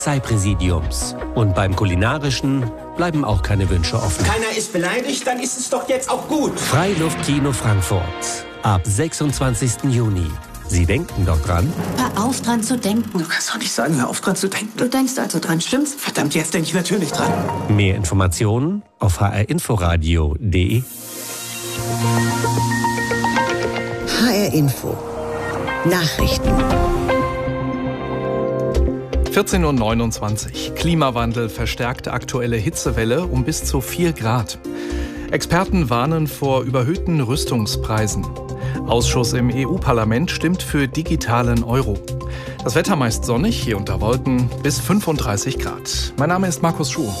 Polizeipräsidiums. Und beim Kulinarischen bleiben auch keine Wünsche offen. Keiner ist beleidigt, dann ist es doch jetzt auch gut. Freiluftkino Frankfurt. Ab 26. Juni. Sie denken doch dran? Hör auf, dran zu denken. Du kannst doch nicht sagen, hör auf, dran zu denken. Du denkst also dran, stimmt's? Verdammt, jetzt denke ich natürlich dran. Mehr Informationen auf hrinforadio.de. HR Info. Nachrichten. 14.29 Uhr. Klimawandel verstärkt aktuelle Hitzewelle um bis zu 4 Grad. Experten warnen vor überhöhten Rüstungspreisen. Ausschuss im EU-Parlament stimmt für digitalen Euro. Das Wetter meist sonnig, hier unter Wolken, bis 35 Grad. Mein Name ist Markus Schuh.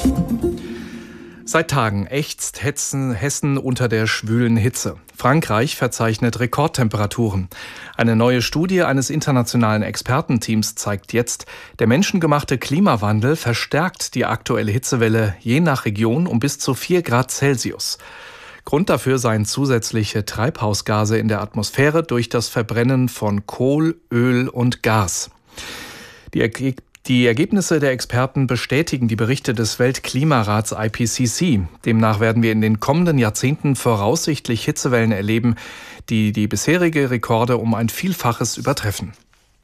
Seit Tagen ächzt Hessen unter der schwülen Hitze. Frankreich verzeichnet Rekordtemperaturen. Eine neue Studie eines internationalen Expertenteams zeigt jetzt, der menschengemachte Klimawandel verstärkt die aktuelle Hitzewelle je nach Region um bis zu 4 Grad Celsius. Grund dafür seien zusätzliche Treibhausgase in der Atmosphäre durch das Verbrennen von Kohl, Öl und Gas. Die Ergebnisse der Experten bestätigen die Berichte des Weltklimarats IPCC. Demnach werden wir in den kommenden Jahrzehnten voraussichtlich Hitzewellen erleben, die bisherige Rekorde um ein Vielfaches übertreffen.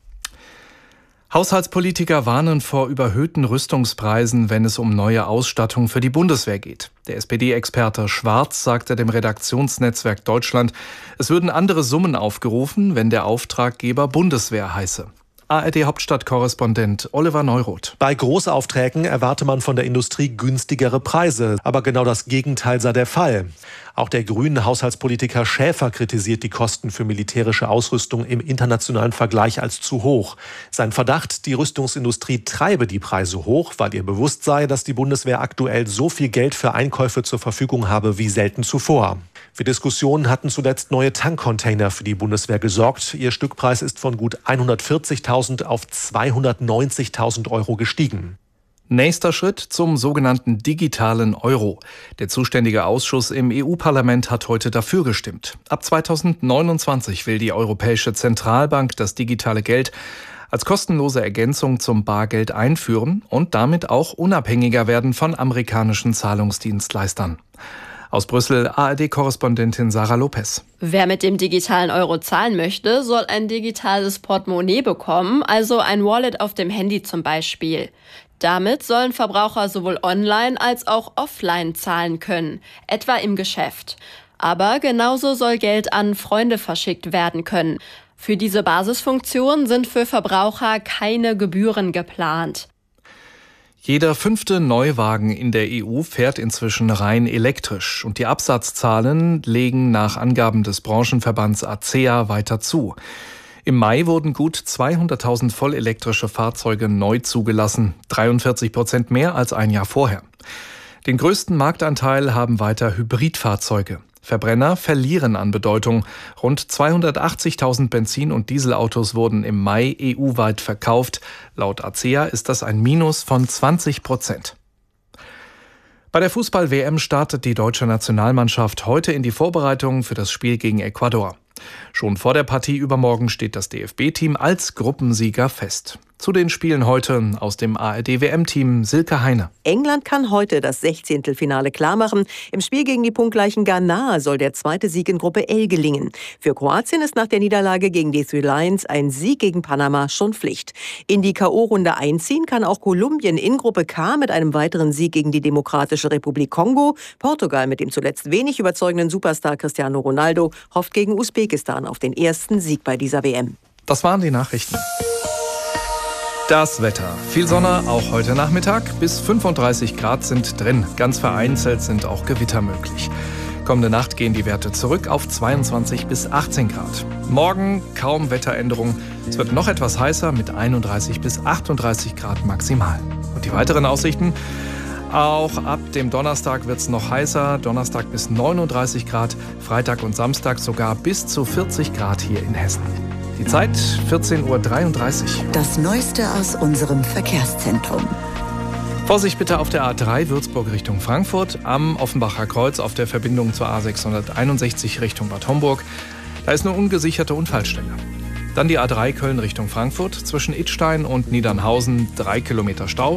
Haushaltspolitiker warnen vor überhöhten Rüstungspreisen, wenn es um neue Ausstattung für die Bundeswehr geht. Der SPD-Experte Schwarz sagte dem Redaktionsnetzwerk Deutschland, es würden andere Summen aufgerufen, wenn der Auftraggeber Bundeswehr heiße. ARD-Hauptstadtkorrespondent Oliver Neuroth. Bei Großaufträgen erwarte man von der Industrie günstigere Preise. Aber genau das Gegenteil sei der Fall. Auch der grünen Haushaltspolitiker Schäfer kritisiert die Kosten für militärische Ausrüstung im internationalen Vergleich als zu hoch. Sein Verdacht, die Rüstungsindustrie treibe die Preise hoch, weil ihr bewusst sei, dass die Bundeswehr aktuell so viel Geld für Einkäufe zur Verfügung habe wie selten zuvor. Für Diskussionen hatten zuletzt neue Tankcontainer für die Bundeswehr gesorgt. Ihr Stückpreis ist von gut 140.000 auf 290.000 Euro gestiegen. Nächster Schritt zum sogenannten digitalen Euro. Der zuständige Ausschuss im EU-Parlament hat heute dafür gestimmt. Ab 2029 will die Europäische Zentralbank das digitale Geld als kostenlose Ergänzung zum Bargeld einführen und damit auch unabhängiger werden von amerikanischen Zahlungsdienstleistern. Aus Brüssel ARD-Korrespondentin Sarah Lopez. Wer mit dem digitalen Euro zahlen möchte, soll ein digitales Portemonnaie bekommen, also ein Wallet auf dem Handy zum Beispiel. Damit sollen Verbraucher sowohl online als auch offline zahlen können, etwa im Geschäft. Aber genauso soll Geld an Freunde verschickt werden können. Für diese Basisfunktion sind für Verbraucher keine Gebühren geplant. Jeder 5. Neuwagen in der EU fährt inzwischen rein elektrisch und die Absatzzahlen legen nach Angaben des Branchenverbands ACEA weiter zu. Im Mai wurden gut 200.000 vollelektrische Fahrzeuge neu zugelassen, 43% mehr als ein Jahr vorher. Den größten Marktanteil haben weiter Hybridfahrzeuge. Verbrenner verlieren an Bedeutung. Rund 280.000 Benzin- und Dieselautos wurden im Mai EU-weit verkauft. Laut ACEA ist das ein Minus von 20%. Bei der Fußball-WM startet die deutsche Nationalmannschaft heute in die Vorbereitungen für das Spiel gegen Ecuador. Schon vor der Partie übermorgen steht das DFB-Team als Gruppensieger fest. Zu den Spielen heute aus dem ARD-WM-Team Silke Heine. England kann heute das 16. Finale klarmachen. Im Spiel gegen die punktgleichen Ghana soll der zweite Sieg in Gruppe L gelingen. Für Kroatien ist nach der Niederlage gegen die Three Lions ein Sieg gegen Panama schon Pflicht. In die K.O.-Runde einziehen kann auch Kolumbien in Gruppe K mit einem weiteren Sieg gegen die Demokratische Republik Kongo. Portugal mit dem zuletzt wenig überzeugenden Superstar Cristiano Ronaldo hofft gegen Usbekistan auf den ersten Sieg bei dieser WM. Das waren die Nachrichten. Das Wetter. Viel Sonne, auch heute Nachmittag. Bis 35 Grad sind drin. Ganz vereinzelt sind auch Gewitter möglich. Kommende Nacht gehen die Werte zurück auf 22 bis 18 Grad. Morgen kaum Wetteränderung. Es wird noch etwas heißer mit 31 bis 38 Grad maximal. Und die weiteren Aussichten? Auch ab dem Donnerstag wird es noch heißer. Donnerstag bis 39 Grad. Freitag und Samstag sogar bis zu 40 Grad hier in Hessen. Die Zeit 14.33 Uhr. Das Neueste aus unserem Verkehrszentrum. Vorsicht bitte auf der A3 Würzburg Richtung Frankfurt, am Offenbacher Kreuz auf der Verbindung zur A661 Richtung Bad Homburg. Da ist eine ungesicherte Unfallstelle. Dann die A3 Köln Richtung Frankfurt. Zwischen Idstein und Niedernhausen 3 Kilometer Stau.